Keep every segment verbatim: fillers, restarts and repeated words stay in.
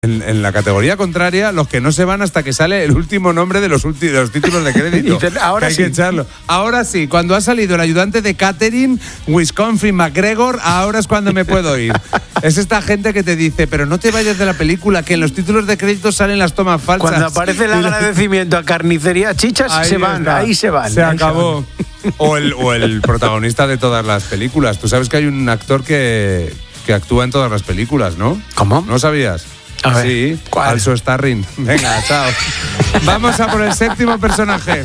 En, en la categoría contraria, los que no se van hasta que sale el último nombre de los, ulti- de los títulos de crédito. Dicen, ahora que hay sí. que echarlo. Ahora sí, cuando ha salido el ayudante de catering, Wisconsin McGregor, ahora es cuando me puedo ir. Es esta gente que te dice, pero no te vayas de la película, que en los títulos de crédito salen las tomas falsas. Cuando aparece el agradecimiento a Carnicería Chichas, Ahí se van, está. ahí se van. Se ahí acabó. van. O el, o el protagonista de todas las películas. Tú sabes que hay un actor que, que actúa en todas las películas, ¿no? ¿Cómo? ¿No sabías? A ver, sí, ¿cuál? Also Starring. Venga, chao. Vamos a por el séptimo personaje.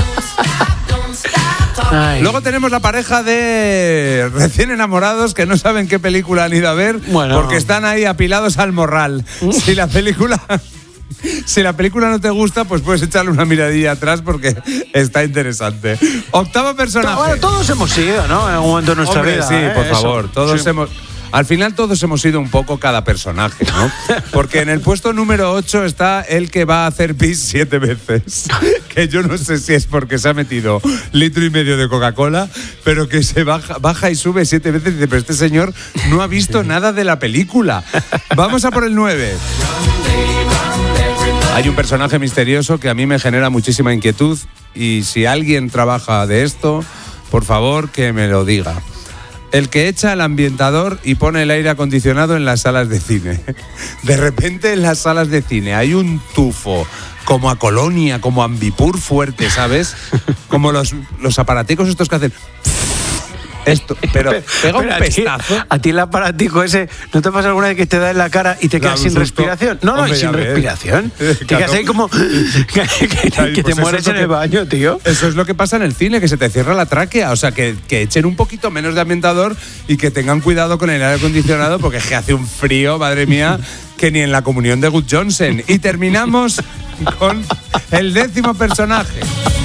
Ay. Luego tenemos la pareja de recién enamorados que no saben qué película han ido a ver Bueno. porque están ahí apilados al morral. Si la película... Si la película no te gusta, pues puedes echarle una miradilla atrás porque está interesante. Octavo personaje. Bueno, todos hemos sido, ¿no? En algún momento de nuestra Hombre, vida. sí, ¿eh? por Eso. favor. Todos Sí. hemos... Al final todos hemos sido un poco cada personaje, ¿no? Porque en el puesto número ocho está el que va a hacer pis siete veces. Que yo no sé si es porque se ha metido litro y medio de Coca-Cola, pero que se baja, baja y sube siete veces y dice, pero este señor no ha visto nada de la película. Vamos a por el nueve. Hay un personaje misterioso que a mí me genera muchísima inquietud y si alguien trabaja de esto, por favor que me lo diga. El que echa el ambientador y pone el aire acondicionado en las salas de cine. De repente en las salas de cine hay un tufo, como a Colonia, como a Ambipur fuerte, ¿sabes? Como los, los aparaticos estos que hacen... Esto, pero pega un Pero a ti- pestazo. A ti el aparatico ese, ¿no te pasa alguna vez que te da en la cara y te Da quedas un sin susto. respiración? No, no, Hombre, y sin ya ves. respiración. Te Claro. quedas ahí como que, que- que Ay, te pues eso mueres es lo en el que- baño, tío. Eso es lo que pasa en el cine, que se te cierra la tráquea. O sea, que, que echen un poquito menos de ambientador y que tengan cuidado con el aire acondicionado porque es que hace un frío, madre mía, que ni en la comunión de Good Johnson. Y terminamos con el décimo personaje.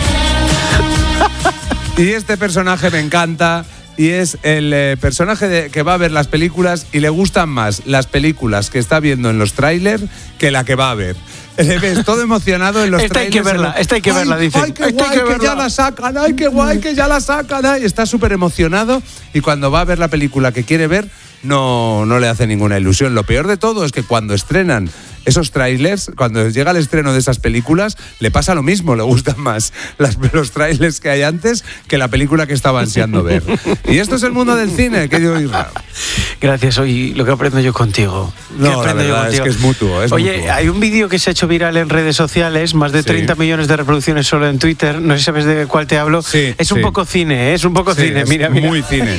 Y este personaje me encanta. Y es el eh, personaje de, que va a ver las películas y le gustan más las películas que está viendo en los trailers que la que va a ver. Le ves todo emocionado en los Esta hay trailers. que verla, en los- esta hay que Ay, verla, dicen. Ay, qué Esta hay guay, que que, verla. ya la sacan, ay, qué guay, que ya la sacan. Ay. Está súper emocionado y cuando va a ver la película que quiere ver, no, no le hace ninguna ilusión. Lo peor de todo es que cuando estrenan esos trailers, cuando llega el estreno de esas películas, le pasa lo mismo, le gustan más las, los trailers que hay antes que la película que estaba ansiando ver. Y esto es el mundo del cine, querido Isra. Gracias, hoy lo que aprendo yo contigo. No, ¿Qué aprendo la yo verdad es contigo? que es mutuo, es Oye, mutuo. hay un vídeo que se ha hecho viral en redes sociales, más de Sí. treinta millones de reproducciones solo en Twitter. No sé si sabes de cuál te hablo. Sí, es un sí. poco cine, ¿eh? es un poco Sí, cine. es Mira, mira. muy cine.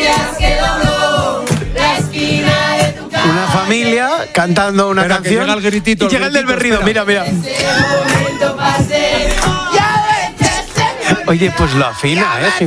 Una familia cantando una Espera, que canción. llega el gritito, y el llega el del gritito, berrido. espera. Mira, mira. Oye, pues lo afina, ¿eh?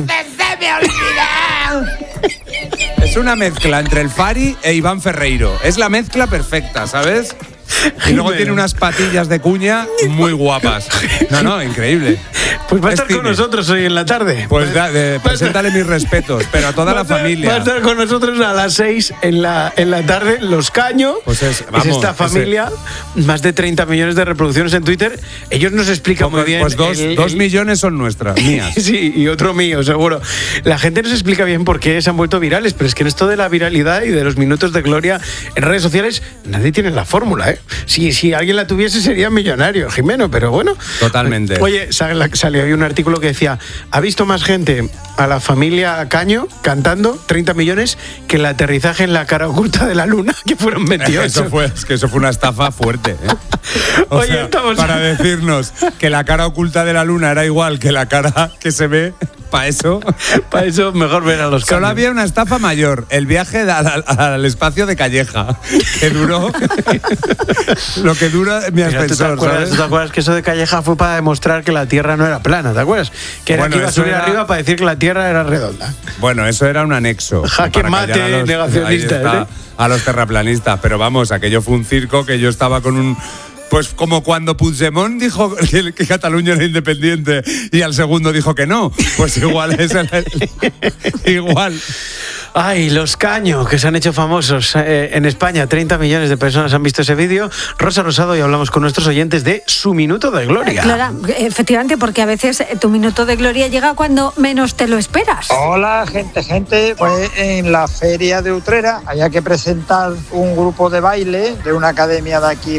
Es una mezcla entre el Fari e Iván Ferreiro. Es la mezcla perfecta, ¿sabes? Y luego tiene unas patillas de cuña muy guapas. No, no, increíble. Pues va a Es estar con cine. nosotros hoy en la tarde. Pues da, de, preséntale mis respetos, pero a toda Va la a estar- familia. Va a estar con nosotros a las seis en la, en la tarde, Los Caño. Pues es- es vamos, esta ese- familia, más de treinta millones de reproducciones en Twitter. Ellos nos explican muy bien. Pues dos, el- dos el- millones son nuestras, mías. Sí, y otro mío, seguro. La gente nos explica bien por qué se han vuelto virales, pero es que en esto de la viralidad y de los minutos de gloria en redes sociales, nadie tiene la fórmula, ¿eh? Si, si alguien la tuviese sería millonario, Jimeno, pero bueno. Totalmente. Oye, sal- salió hoy un artículo que decía, ¿ha visto más gente a la familia Caño cantando treinta millones que el aterrizaje en la cara oculta de la luna, que fueron veintiocho? Eso fue, es que eso fue una estafa fuerte, ¿eh? O Oye, sea, estamos- para decirnos que la cara oculta de la luna era igual que la cara que se ve, para eso. Para eso mejor ver a los Solo Caño. había una estafa mayor, el viaje al, al- al espacio de Calleja, que duró lo que dura mi Mira, ¿tú, te ascensor, acuerdas, ¿sabes? tú te acuerdas que eso de Calleja fue para demostrar que la Tierra no era plana? ¿Te acuerdas? Que era Bueno, que iba a eso subir era- arriba para decir que la Tierra era redonda. Bueno, eso era un anexo. Jaque para callar mate a los- negacionista, ahí está, ¿eh? a los terraplanistas. Pero vamos, aquello fue un circo que yo estaba con un... Pues como cuando Puigdemont dijo que, que Cataluña era independiente y al segundo dijo que no. Pues igual es el, igual. Ay, los caños que se han hecho famosos eh, en España. treinta millones de personas han visto ese vídeo. Rosa Rosado, y hablamos con nuestros oyentes de su minuto de gloria. Claro, efectivamente, porque a veces tu minuto de gloria llega cuando menos te lo esperas. Hola, gente, gente. Pues en la feria de Utrera había que presentar un grupo de baile de una academia de aquí